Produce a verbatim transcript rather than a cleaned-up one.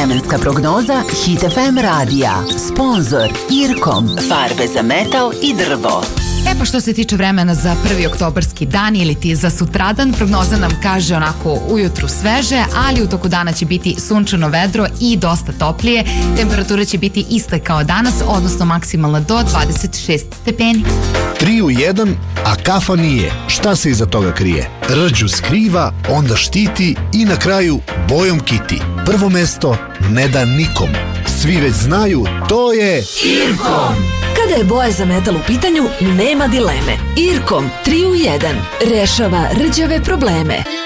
Vremenska prognoza Hit F M radija. Sponzor Irkom. Farbe za metal i drvo. E pa što se tiče vremena za prvi oktobarski dan ili ti za sutradan, prognoza nam kaže onako ujutru sveže, ali u toku dana će biti sunčano vedro i dosta toplije. Temperatura će biti ista kao danas, odnosno maksimalna do dvadeset šest stepeni. tri u jedan, a kafa nije. Šta se iza toga krije? Rđu skriva, onda štiti i na kraju bojom kiti. Prvo mesto ne da nikom. Svi već znaju, to je Irkom. Kada je boja za metal u pitanju, nema dileme. Irkom tri u jedan rešava rđave probleme.